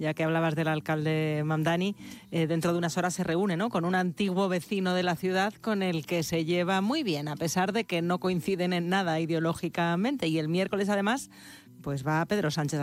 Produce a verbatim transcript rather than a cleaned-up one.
ya que hablabas del alcalde Mamdani, eh, dentro de unas horas se reúne, ¿no?, con un antiguo vecino de la ciudad con el que se lleva muy bien, a pesar de que no coinciden en nada ideológicamente. Y el miércoles, además, pues va Pedro Sánchez